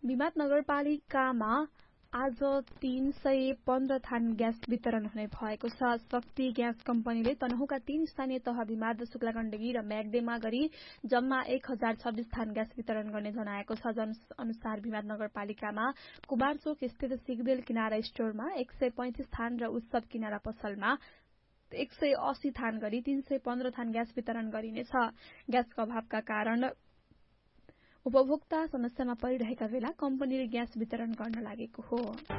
विमात नगरपालिकामा आज 315 थान ग्यास वितरण हुने भएको छ। शक्ति ग्यास कम्पनीले तनहुँका 3 स्थानीय तह विमात, शुक्लागण्डकी र म्याग्देमा गरी जम्मा 1026 थान ग्यास वितरण गर्ने जनाएको छ। अनुसार विमात नगरपालिकामा कुमारचोक स्थित सिगदेल किनारा स्टोरमा 135 थान र उत्सव किनारा पसलमा 180 थान गरी 315 थान ग्यास वितरण गरिनेछ। ग्यासको अभावका कारण उपभोक्ता समस्यामा परिरहेका बेला कम्पनीले ग्यास वितरण गर्न लागेको हो।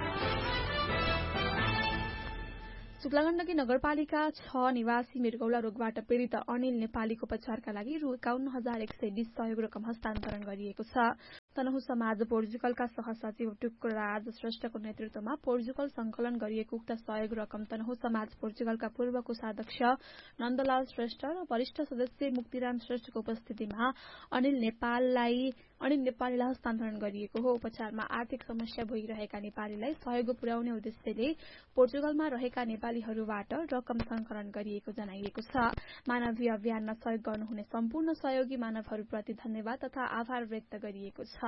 शुक्लागण्डकी नगरपालिका 6 निवासी मृगौला रोगबाट पीड़ित अनिल नेपालीको उपचारका लागि रु 51,120 सहयोग रकम हस्तान्तरण गरिएको छ। तनहुँ समाज पोर्चुगलका सहसचिव टुक्राराज श्रेष्ठको नेतृत्वमा पोर्चुगल संकलन गरिएको उक्त सहयोग रकम तनहुँ समाज पोर्चुगलका पूर्व कोषाध्यक्ष नन्दलाल श्रेष्ठ र वरिष्ठ सदस्य मुक्तिराम श्रेष्ठको उपस्थितिमा अनिल नेपालीलाई हस्तान्तरण गरिएको हो। उपचारमा आर्थिक समस्या भइरहेका नेपालीलाई सहयोग पुर्याउने उद्देश्यले पोर्चुगलमा रहेका नेपालीहरूबाट रकम संकलन गरिएको जनाइएको छ। मानवीय अभियानमा सहयोग गर्नुहुने सम्पूर्ण सहयोगी मानवहरूप्रति धन्यवाद तथा आभार व्यक्त गरिएको छ।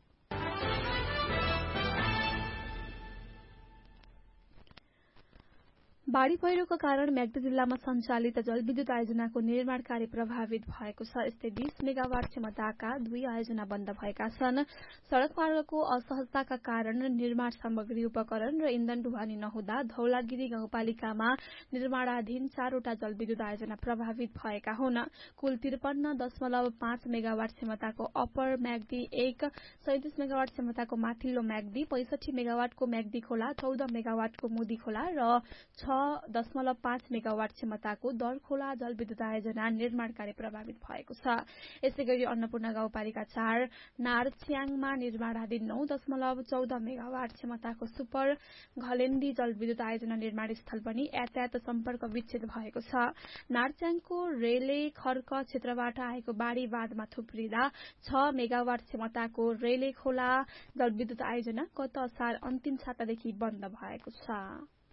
बाढ़ी पहिरोको कारण म्याग्दी जिल्लामा सञ्चालित जलविद्युत आयोजनाको निर्माण कार्य प्रभावित भएको छ। यस्तै 20 मेगावाट क्षमताका 2 आयोजना बन्द भएका छन्। सड़क मार्गको असहजताका कारण निर्माण सामग्री, उपकरण र इन्धन ढुवानी नहुँदा धौलागिरी गाउँपालिकामा निर्माणाधीन 4 वटा जलविद्युत आयोजना प्रभावित भएका हुन्। कुल 53.5 मेगावाट क्षमताको अप्पर म्याग्दी 1, 37 मेगावाट क्षमताको माथिल्लो म्याग्दी, 65 मेगावाटको म्याग्दी खोला, 14 मेगावाटको मोदी खोला र 6.5 मेगावाट क्षमताको दरखोला जलविद्युत आयोजना निर्माण कार्य प्रभावित भएको छ। यसैगरी अन्नपूर्ण गाउँपालिका 4 नारच्याङमा निर्माणाधीन 9.14 मेगावाट क्षमताको सुपर घलेन्डी जलविद्युत आयोजना निर्माण स्थल पनि यातायात सम्पर्क विच्छेद भएको छ। नारच्याङको रेले खर्क क्षेत्रबाट आएको बाढ़ी बाँधमा थुप्रिँदा 6 मेगावाट क्षमताको रेले खोला जलविद्युत आयोजना गत असार अन्तिम सातादेखि बन्द भएको छ।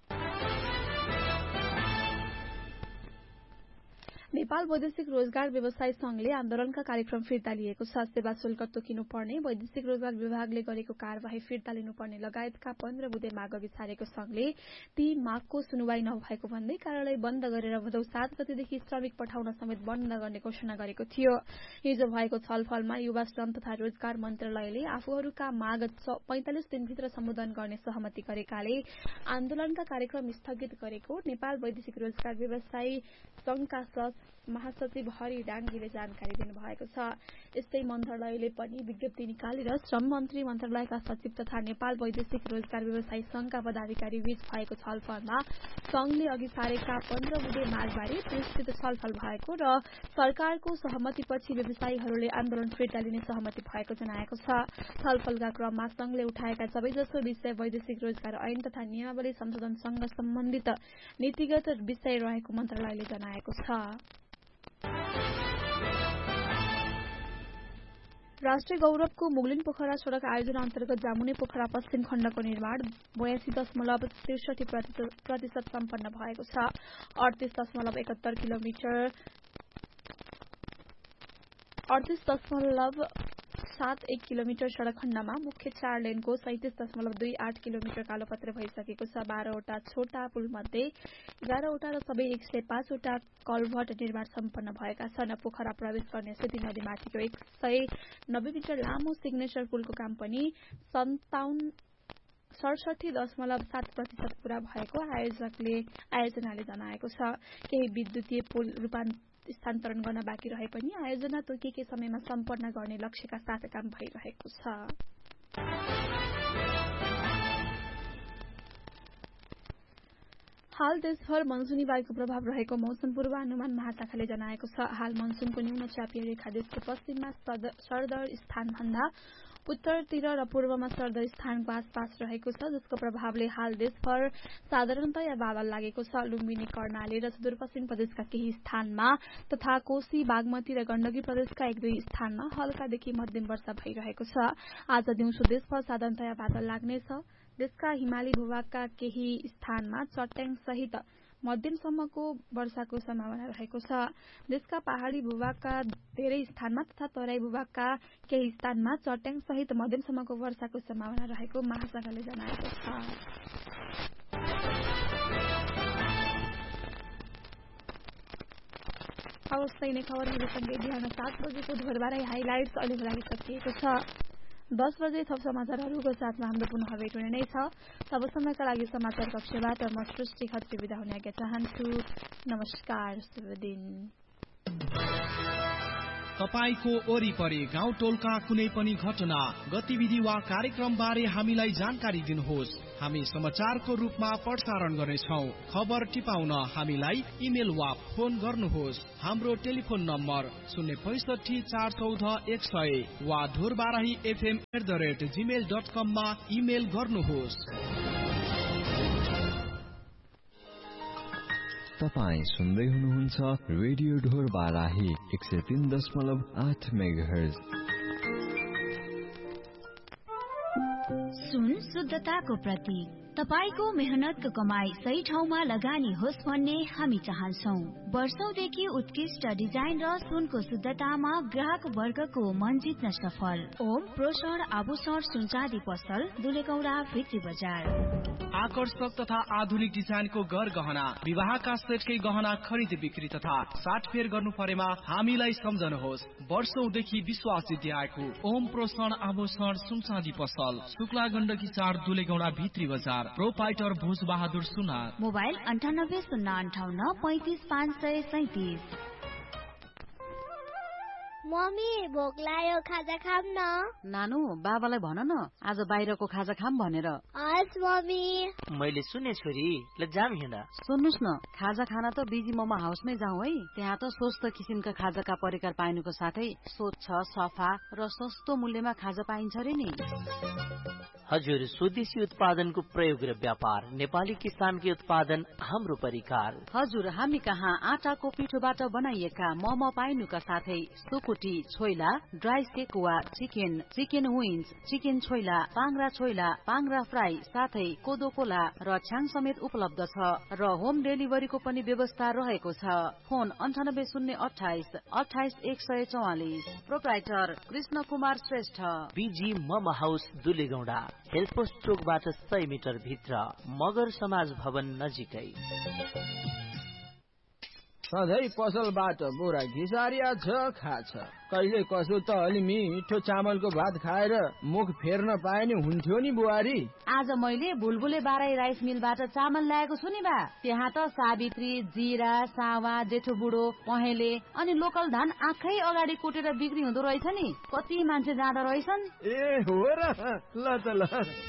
नेपाल वैदेशिक रोजगार व्यवसायी संघले आन्दोलनका कार्यक्रम फिर्ता लिएको छ। सेवा शुल्क तोकिनुपर्ने, वैदेशिक रोजगार विभागले गरेको कार्यवाही फिर्ता लिनुपर्ने लगायतका 15 बुँदे माग अघि सारेको संघले ती मागको सुनवाई नभएको भन्दै कार्यालय बन्द गरेर भदौ 7 गतेदेखि श्रमिक पठाउन समेत बन्द गर्ने घोषणा गरेको थियो। हिजो भएको छलफलमा युवा श्रम तथा रोजगार मन्त्रालयले आफूहरूका माग 45 दिनभित्र सम्बोधन गर्ने सहमति गरेकाले आन्दोलनका कार्यक्रम स्थगित गरेको नेपाल वैदेशिक रोजगार व्यवसायी संघका महासचिव हरि डाङ्गीले जानकारी दिनुभएको छ। यस्तै मन्त्रालयले पनि विज्ञप्ति निकालेर श्रम मन्त्री मन्त्रालयका सचिव तथा नेपाल वैदेशिक रोजगार व्यवसायी संघका पदाधिकारी बीच भएको छलफलमा संघले अघि सारेका 15 बुँदे मागबारे विस्तृत छलफल भएको र सरकारको सहमतिपछि व्यवसायीहरूले आन्दोलन फिर्ता लिने सहमति भएको जनाएको छ। छलफलका क्रममा संघले उठाएका सबैजसो विषय वैदेशिक रोजगार ऐन तथा नियमावली संशोधनसँग सम्बन्धित नीतिगत विषय रहेको मन्त्रालयले जनाएको छ। राष्ट्रिय गौरवको मुगलिन पोखरा सड़क आयोजना अन्तर्गत जामुने पोखरा पश्चिम खण्डको निर्माण 82.63% सम्पन्न भएको छ। 38.71 किलोमिटर 38.71 किलोमिटर सड़क खण्डमा मुख्य 4 लेनको 37.28 किलोमिटर कालोपत्र भइसकेको छ। 12 वटा छोटा पुल मध्ये 11 वटा र सबै 105 वटा कल्भर्ट निर्माण सम्पन्न भएका छन्। पोखरा प्रवेश गर्ने सेती नदीमाथिको 190 मिटर लामो सिग्नेचर पुलको काम पनि 67.7% पूरा भएको आयोजनाले जनाएको छ। केही विद्युतीय पुल स्थानान्तरण गर्न बाँकी रहे पनि आयोजना तोकिएकै समयमा सम्पन्न गर्ने लक्ष्यका साथ काम भइरहेको छ। हाल देशभर मनसुनी वायुको प्रभाव रहेको मौसम पूर्वानुमान महाशाखाले जनाएको छ। हाल मनसुनको न्यून चापीय रेखा देशको पश्चिममा सरदर स्थानभन्दा उत्तरतिर र पूर्वमा सरदर स्थानको आसपास रहेको छ, जसको प्रभावले हाल देशभर साधारणतया बादल लागेको छ। लुम्बिनी, कर्णाली र सुदूरपश्चिम प्रदेशका केही स्थानमा तथा कोशी, बागमती र गण्डकी प्रदेशका 1-2 स्थानमा हल्कादेखि मध्यम वर्षा भइरहेको छ। आज दिउँसो देशभर साधारणतया बादल लाग्नेछ। देशका हिमाली भूभागका केही स्थानमा चट्याङ सहित मध्यमसम्मको वर्षाको सम्भावना रहेको छ। देशका पहाडी भूभागका धेरै स्थानमा तथा तराई भूभागका केही स्थानमा चट्याङ सहित मध्यमसम्मको वर्षाको सम्भावना रहेको महासंघले जनाएको छ। अवस्था नै खबरहरूसँगै बिहान 7 बजेको ढोरबाराई हाइलाइट्स अहिलेको लागि सकिएको छ। 10 बजे थप समाचारहरूको साथमा हाम्रो पुनः भेट हुने नै छ। तबसम्मका लागि समाचार कक्षबाट म सृष्टि खत्री बिदा हुने आज्ञा चाहन्छु। नमस्कार, शुभ दिन। तपाईको वरिपरि गाउँ टोलका कुनै पनि घटना, गतिविधि वा कार्यक्रम बारे हामीलाई जानकारी दिनुहोस्। हामी समाचारको रूपमा प्रसारण गर्नेछौँ। खबर टिपाउन हामीलाई इमेल वा फोन गर्नुहोस्। हाम्रो टेलिफोन नम्बर 065 414 100 वा dhurbarahifm@gmail.com मा इमेल गर्नुहोस्। तपाईं सुन्दै हुनुहुन्छ रेडियो ढोरबाराही 103.8 मेगाहर्ज। सुन शुद्धताको प्रतीक। तपाईको मेहनतको कमाई सही ठाउँमा लगानी होस् भन्ने हामी चाहन्छौं। वर्षौंदेखि उत्कृष्ट डिजाइन र सुनको शुद्धतामा ग्राहक वर्गको मन जित्न सफल ओम प्रोषण आभूषण सुनचाँदी पसल, दुलेगौडा भित्री बजार। आकर्षक तथा आधुनिक डिजाइनको गहना, विवाहका सेटकै गहना खरिद बिक्री तथा साटफेर गर्नु परेमा हामीलाई सम्झनुहोस्। वर्षौंदेखि विश्वास जित्दै आएको ओम प्रोषण आभूषण सुनचाँदी पसल, शुक्ला गण्डकी 4 दुलेगौडा भित्री बजार। प्रोपाइटर भोज बहादुर सुनार। मोबाइल 98 058 35 537। मम्मी भोक लाग्यो, खाजा खाम न। नानु बाबालाई भन न आज बाहिरको खाजा खाम भनेर। हस् मम्मी। मैले सुने छोरी, ल जाम हिँड। सुन्नुस् न, खाजा खाना त बिजी मोमो हाउसमै जाउँ है। त्यहाँ त स्वस्थ किसिमका खाजाका परिकार पाइनुको साथै स्वच्छ, सफा र सस्तो मूल्यमा खाजा पाइन्छ रे नि। हजुर, स्वदेशी उत्पादनको प्रयोग र व्यापार, नेपाली किसानकी उत्पादन हाम्रो परिकार। हजुर, हामी कहाँ आटाको पिठोबाट बनाइएका मोमो पाइनुका साथै सुकुटी, choila, dry sekuwa, chicken, chicken wings, chicken choila, पाङ्ग्रा fry साथै कोदो कोला र छ्याङ समेत उपलब्ध छ र होम डेलिभरीको पनि व्यवस्था रहेको छ। फोन 98 028 28 144। प्रोप्राइटर कृष्ण कुमार श्रेष्ठ। बीजी मोमो हाउस दुलेगौडा, हेल्पोस्ट चोकबाट 100 मिटर भित्र, मगर समाज भवन नजिकै। सधैँ पसलबाट बोरा घिसारिया छ खाछ। कहिले कसो त अलि मिठो चामलको भात खाएर मुख फेर्न पाए नि हुन्थ्यो नि बुहारी। आज मैले बुलबुले बाराई राइस मिलबाट चामल ल्याएको छु नि बा। त्यहाँ त सावित्री, जीरा, सावा, जेठो बुढो, पहेँले अनि लोकल धान आँखै अगाडि कुटेर बिक्री हुँदो रहेछ नि। कति मान्छे जाँदा रहेछन्। ए हो र, ल त ल।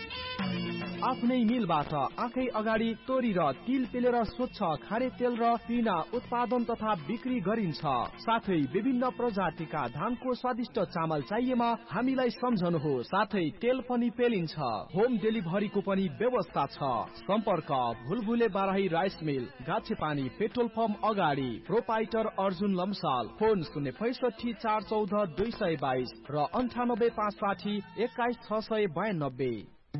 आफ्नै मिलबाट आँखै अगाडि तोरी र तिल पेलेर स्वच्छ खारे तेल र पिना उत्पादन तथा बिक्री गरिन्छ। साथै विभिन्न प्रजातिका धानको स्वादिष्ट चामल चाहिएमा हामीलाई सम्झनुहोस्। साथै तेल पनि पेलिन्छ। होम डेलिभरीको पनि व्यवस्था छ। सम्पर्क भुलभुले Barahi rice mill, गाछेपानी petrol pump अगाडि। प्रोपाइटर अर्जुन लम्साल। फोन 065 414 222 र 98 560 21 692।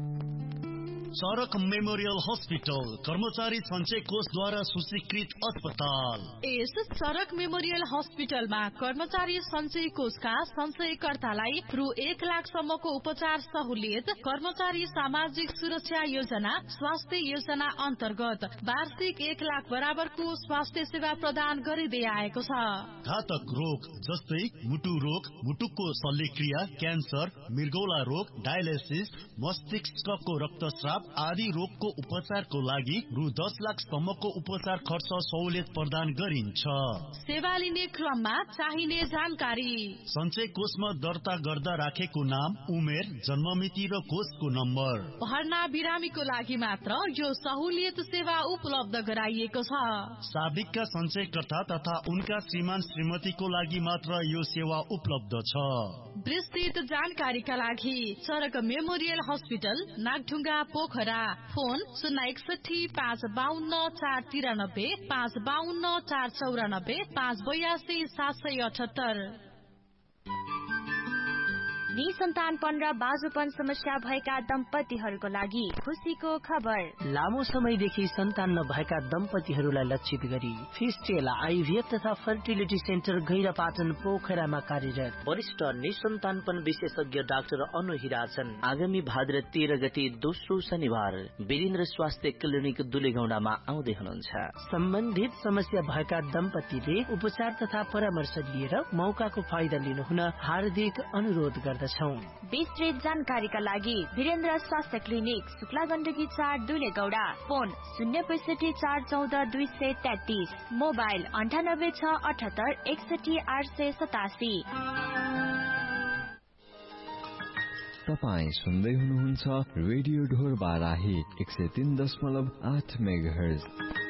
सडक मेमोरियल हस्पिटल, कर्मचारी सञ्चय कोषद्वारा सूचीकृत अस्पताल। यस सडक मेमोरियल हस्पिटलमा कर्मचारी सञ्चय कोषका सञ्चयकर्तालाई रु 1 लाखसम्मको उपचार सहुलियत, कर्मचारी सामाजिक सुरक्षा योजना, स्वास्थ्य योजना अन्तर्गत वार्षिक 1 लाख बराबरको स्वास्थ्य सेवा प्रदान गरिँदै आएको छ। घातक रोग जस्तै मुटु रोग, मुटुको शल्यक्रिया, क्यान्सर, मृगौला रोग, डायलिसिस, मस्तिष्कको रक्तस्राव आदि रोगको उपचारको लागि रु 10 लाखसम्मको उपचार खर्च सहुलियत प्रदान गरिन्छ। सेवा लिने क्रममा चाहिने जानकारी। सञ्चय कोषमा दर्ता गर्दा राखेको नाम, उमेर, जन्ममिति र कोषको नम्बर। भर्ना बिरामीको लागि मात्र यो सहुलियत सेवा उपलब्ध गराइएको छ। साबिकका सञ्चयकर्ता तथा उनका श्रीमान श्रीमतीको लागि मात्र यो सेवा उपलब्ध छ। विस्तृत जानकारीका लागि सडक memorial hospital, Nagdhunga, Pokhara. Phone 061 552 493 552 494 582 778। निसन्तानपन र बाजुपन समस्या भएका दम्पतिहरूको लागि खुसीको खबर। लामो समयदेखि सन्तान नभएका दम्पतिहरूलाई लक्षित गरी फिस्टेल आइभीएफ तथा फर्टिलिटी सेन्टर गैरापाटन पोखरामा कार्यरत वरिष्ठ निसन्तानपन विशेषज्ञ डाक्टर अनु हिराचन आगामी भाद्र 13 गते दोस्रो शनिबार वीरेन्द्र स्वास्थ्य क्लिनिक दुलेगौडामा आउँदै हुनुहुन्छ। सम्बन्धित समस्या भएका दम्पतिले उपचार तथा परामर्श लिएर मौकाको फाइदा लिनुहुन हार्दिक अनुरोध गर्दछौं। विस्तृत जानकारीका लागि वीरेन्द्र स्वास्थ्य clinic Shukla Gandaki 4 दुलेगौडा, phone 065 414 233, mobile 98 678 61 887। तपाई सुन्दै हुनुहुन्छ रेडियो ढोर बाराही 103.8 मेगाहर्ज।